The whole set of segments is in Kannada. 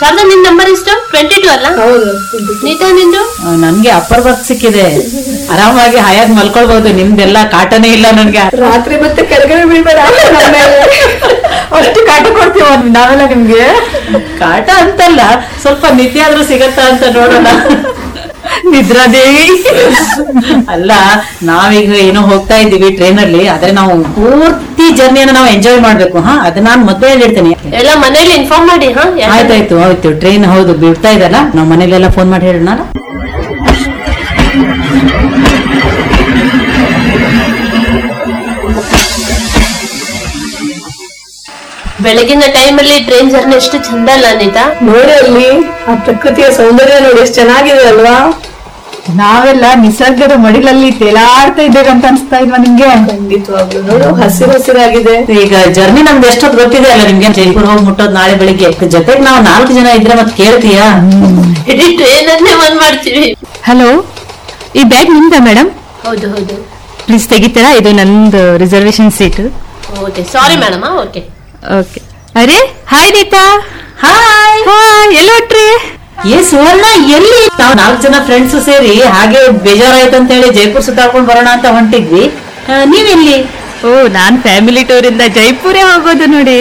ಶಾರದಾ ನಿನ್ ನಂಬರ್ ಎಷ್ಟು? 22 ಅಲ್ಲ? ಹೌದು. ನೀತಾ ನಿಂದು? ನನ್ಗೆ ಅಪ್ಪರ್ ವರ್ಕ್ ಸಿಕ್ಕಿದೆ, ಆರಾಮಾಗಿ ಹಾಯಾಗಿ ಮಲ್ಕೊಳ್ಬಹುದು. ನಿಮ್ದೆಲ್ಲ ಕಾಟನೇ ಇಲ್ಲ ನನ್ಗೆ. ರಾತ್ರಿ ಮತ್ತೆ ಕೆಳಗಡೆ ಬೀಳ್ಬೇಡ, ಅಷ್ಟು ಕಾಟ ಕೊಡ್ತೀವ ನಾವೆಲ್ಲ ನಿಮ್ಗೆ. ಕಾಟ ಅಂತಲ್ಲ, ಸ್ವಲ್ಪ ನಿದ್ದೆ ಆದ್ರೂ ಸಿಗತ್ತಾ ಅಂತ ನೋಡೋಣ. ನಿದ್ರಾದೇವಿ ಅಲ್ಲ, ನಾವೀಗ ಏನೋ ಹೋಗ್ತಾ ಇದ್ದೀವಿ ಟ್ರೈನ್ ಅಲ್ಲಿ, ಆದ್ರೆ ನಾವು ಪೂರ್ತಿ ಜರ್ನಿಯನ್ನು ನಾವು ಎಂಜಾಯ್ ಮಾಡ್ಬೇಕು. ಅದನ್ನ ನಾನು ಮೊದಲೇ ಹೇಳಿರ್ತೀನಿ. ಎಲ್ಲ ಮನೇಲಿ ಇನ್ಫಾರ್ಮ್ ಮಾಡಿ. ಆಯ್ತು ಟ್ರೈನ್ ಹೌದು ಬಿಡ್ತಾ ಇದಲ್ಲ, ನಾವು ಮನೇಲೆಲ್ಲ ಫೋನ್ ಮಾಡಿ ಹೇಳೋಣ. ಬೆಳಗಿನ ಟೈಮ್ ಅಲ್ಲಿ ಟ್ರೈನ್ ಜರ್ನಿ ಎಷ್ಟು ಚಂದ ಅಲ್ಲ ಅನಿತಾ? ನೋಡಿ ಅಲ್ಲಿ ಆ ಪ್ರಕೃತಿಯ ಸೌಂದರ್ಯ ನೋಡಿ ಎಷ್ಟು ಚೆನ್ನಾಗಿದೆ ಅಲ್ವಾ. ನಾವೆಲ್ಲ ನಿಸರ್ಗದ ಮಡಿಲಲ್ಲಿ ತೇಲಾಡ್ತಾ ಇದ್ದೇವೆ ಅಂತ ಅನ್ಸ್ತಾ ಇಲ್ವಾ ನಿಮ್ಗೆ? ಖಂಡಿತವಾಗ್ಲು ನೋಡು, ಹಸಿರು ಹಸಿರಾಗಿದೆ. ಈಗ ಜರ್ನಿ ನಮ್ದು ಎಷ್ಟೊತ್ತು ಗೊತ್ತಿದೆ ಅಲ್ಲ ನಿಮ್ಗೆ. ಜೈಪುರ್ ಹೋಗಿ ಮುಟ್ಟೋದು ನಾಳೆ ಬೆಳಿಗ್ಗೆ. ಜೊತೆಗೆ ನಾವು 4 ಜನ ಇದ್ರೆ ಮತ್ತೆ ಕೇಳ್ತೀಯಾ? ಇಡೀ ಟ್ರೈನ್ ಅನ್ನೇ ಒಂದ್ ಮಾಡ್ತೀವಿ. ಹಲೋ, ಈ ಬ್ಯಾಗ್ ನಿಮ್ದ ಮೇಡಮ್? ಹೌದು ಹೌದು. ಪ್ಲೀಸ್ ತೆಗಿತೀರಾ? ಇದು ನಂದು reservation seat. Okay, sorry madam. Okay okay. ಅರೆ ಹಾಯ್ ನೀತಾ. ಹಾಯ್. ಎಲ್ಲಿ ಹೊಟ್ರಿ? ಸುವರ್ಣ ಎಲ್ಲಿ? ನಾವು 4 ಜನ ಫ್ರೆಂಡ್ಸ್ ಸೇರಿ ಹಾಗೆ ಬೇಜಾರಾಯ್ತು ಅಂತ ಹೇಳಿ ಜೈಪುರ್ ಸುತ್ತಾಡ್ಕೊಂಡು ಬರೋಣ ಅಂತ ಹೊಂಟಿದ್ವಿ. ನೀವೆಲ್ಲಿ? ಓ, ನಾನ್ ಫ್ಯಾಮಿಲಿ ಟೂರ್ ಇಂದ ಜೈಪುರೇ ಹೋಗೋದು ನೋಡಿ.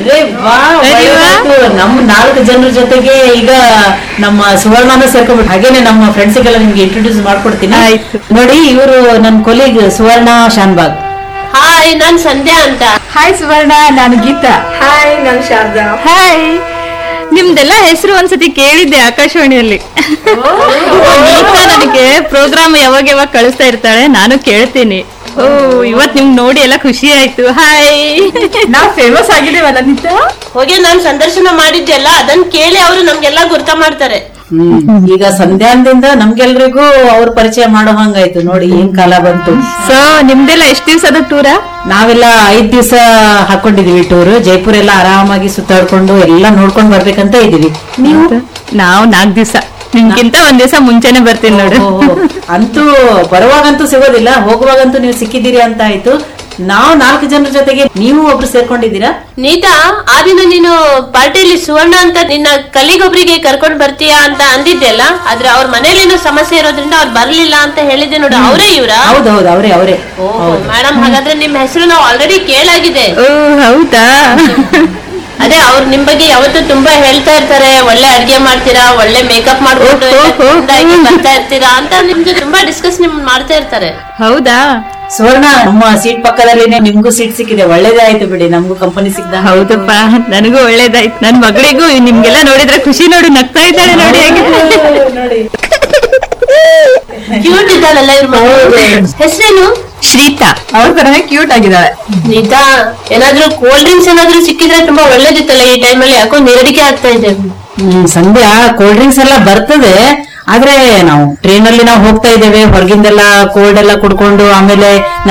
ನಮ್ಮ 4 ಜನರ ಜೊತೆಗೆ ಈಗ ನಮ್ಮ ಸುವರ್ಣನ ಸೇರ್ಕೊಂಡ್ಬಿಟ್ಟು, ಹಾಗೇನೆ ನಮ್ಮ ಫ್ರೆಂಡ್ಸ್ಗೆಲ್ಲ ನಿಮ್ಗೆ ಇಂಟ್ರೊಡ್ಯೂಸ್ ಮಾಡ್ಕೊಡ್ತೀನಿ. ಆಯ್ತು. ನೋಡಿ, ಇವರು ನನ್ನ ಕೊಲೀಗ್ ಸುವರ್ಣ ಶಾನ್ಬಾಗ್. ಹಾಯ್, ನಾನ್ ಸಂಧ್ಯಾ ಅಂತ. ಹಾಯ್ ಸುವರ್ಣ, ನಾನು ಗೀತಾ. ಹಾಯ್, ನಾನು ಶಾರದಾ. ಹಾಯ್. ನಿಮ್ದೆಲ್ಲ ಹೆಸರು ಒಂದ್ಸತಿ ಕೇಳಿದ್ದೆ ಆಕಾಶವಾಣಿಯಲ್ಲಿ. ಗೀತಾ ನನಗೆ ಪ್ರೋಗ್ರಾಮ್ ಯಾವಾಗ ಕಳಿಸ್ತಾ ಇರ್ತಾಳೆ, ನಾನು ಕೇಳ್ತೀನಿ. ಓ, ಇವತ್ ನಿಮ್ಗೆ ನೋಡಿ ಎಲ್ಲ ಖುಷಿ ಆಯ್ತು. ಹಾಯ್. ನಾವ್ ಫೇಮಸ್ ಆಗಿದ್ದೇವಲ್ಲ ನೀತಾ? ಹೋಗಿ ನಾನ್ ಸಂದರ್ಶನ ಮಾಡಿದ್ದೆಲ್ಲ ಅದನ್ನ ಕೇಳಿ ಅವರು ನಮ್ಗೆಲ್ಲಾ ಗುರ್ತ ಮಾಡ್ತಾರೆ. ಈಗ ಸಂಧ್ಯಾನದಿಂದ ನಮ್ಗೆಲ್ರಿಗೂ ಅವ್ರ ಪರಿಚಯ ಮಾಡೋ ಹಂಗಾಯ್ತು. ನೋಡಿ ಏನ್ ಕಾಲ ಬಂತು. ಸೊ ನಿಮ್ದೆಲ್ಲ ಎಷ್ಟ್ ದಿವ್ಸದ ಟೂರ? ನಾವೆಲ್ಲ 5 ದಿವಸ ಹಾಕೊಂಡಿದೀವಿ ಟೂರ್. ಜೈಪುರ ಎಲ್ಲ ಆರಾಮಾಗಿ ಸುತ್ತಾಡ್ಕೊಂಡು ಎಲ್ಲ ನೋಡ್ಕೊಂಡ್ ಬರ್ಬೇಕಂತ ಇದೀವಿ. ನೀವು? ನಾವು 4 ದಿವ್ಸ. ನಿಮ್ಗಿಂತ 1 ದಿವ್ಸ ಮುಂಚೆನೆ ಬರ್ತೀನಿ ನೋಡು. ಅಂತೂ ಬರುವಾಗಂತೂ ಸಿಗೋದಿಲ್ಲ, ಹೋಗುವಾಗಂತೂ ನೀವು ಸಿಕ್ಕಿದ್ದೀರಿ ಅಂತ ಆಯ್ತು. ನಾವು 4 ಜನರ ಜೊತೆಗೆ ನೀವು ಒಬ್ರು ಸೇರ್ಕೊಂಡಿದ್ದೀರಾ. ನೀತಾ, ಆ ದಿನ ನೀನು ಪಾರ್ಟಿಯಲ್ಲಿ ಸುವರ್ಣ ಅಂತ ನಿನ್ನ ಕಲಿಗೊಬ್ರಿಗೆ ಕರ್ಕೊಂಡ್ ಬರ್ತೀಯಾ ಅಂತ ಅಂದಿದ್ದೆಲ್ಲ, ಆದ್ರೆ ಅವ್ರ ಮನೇಲಿ ಏನೋ ಸಮಸ್ಯೆ ಇರೋದ್ರಿಂದ ಅವ್ರು ಬರ್ಲಿಲ್ಲ ಅಂತ ಹೇಳಿದ್ದೆ ನೋಡು. ಅವರೇ ಇವ್ರ? ಹೌದೌದು, ಅವರೇ. ಮೇಡಮ್, ಹಾಗಾದ್ರೆ ನಿಮ್ ಹೆಸರು ನಾವು ಆಲ್ರೆಡಿ ಕೇಳಾಗಿದೆ. ಓ ಹೌದಾ? ಅದೇ ಅವ್ರು ನಿಮ್ ಬಗ್ಗೆ ಯಾವತ್ತೂ ತುಂಬಾ ಹೇಳ್ತಾ ಇರ್ತಾರೆ, ಒಳ್ಳೆ ಅಡ್ಗೆ ಮಾಡ್ತೀರಾ, ಒಳ್ಳೆ ಮೇಕಪ್ ಮಾಡ್ಕೊಂಡು ಬರ್ತಾ ಇರ್ತೀರಾ ಅಂತ ನಿಮ್ಗೆ ತುಂಬಾ ಡಿಸ್ಕಸ್ ಮಾಡ್ತಾ ಇರ್ತಾರೆ. ಹೌದಾ? ಸುವರ್ಣ, ನಮ್ಮ ಸೀಟ್ ಪಕ್ಕದಲ್ಲಿನೇ ನಿಮ್ಗೂ ಸೀಟ್ ಸಿಕ್ಕಿದೆ. ಒಳ್ಳೇದೇ ಆಯ್ತು ಬಿಡಿ, ನಮ್ಗೂ ಕಂಪನಿ ಸಿಕ್ದ. ಹೌದಪ್ಪ, ನನಗೂ ಒಳ್ಳೇದಾಯ್ತು. ನನ್ ಮಗಳಿಗೂ ನಿಮ್ಗೆಲ್ಲ ನೋಡಿದ್ರೆ ಖುಷಿ. ನೋಡು, ನಗ್ತಾ ಇದ್ದಾಳೆ ನೋಡಿ. ನೋಡಿ, ಕ್ಯೂಟ್ ಇದ್ದಾಳಲ್ಲ ಇವ್ರ ಮಗಳು. ಹೆಸರೇನು? ಶ್ರೀತಾ. ಅವ್ರ ತರನೇ ಕ್ಯೂಟ್ ಆಗಿದ್ದಾಳೆ. ನೀತಾ, ಏನಾದ್ರೂ ಕೋಲ್ಡ್ ಡ್ರಿಂಕ್ಸ್ ಏನಾದ್ರೂ ಸಿಕ್ಕಿದ್ರೆ ತುಂಬಾ ಒಳ್ಳೇದಿತ್ತಲ್ಲ ಈ ಟೈಮಲ್ಲಿ. ಯಾಕೋ ನೀರಡಿಕೆ ಆಗ್ತಾ ಇದೆ. ಸಂಧ್ಯಾ, ಕೋಲ್ಡ್ ಡ್ರಿಂಕ್ಸ್ ಎಲ್ಲ ಬರ್ತದೆ, ಆದ್ರೆ ನಾವು ಟ್ರೈನ್ ಅಲ್ಲಿ ನಾವು ಹೋಗ್ತಾ ಇದ್ದೇವೆ, ಹೊರಗಿಂದೆಲ್ಲ ಕೋಲ್ಡ್ ಎಲ್ಲ ಕುಡ್ಕೊಂಡು ಆಮೇಲೆ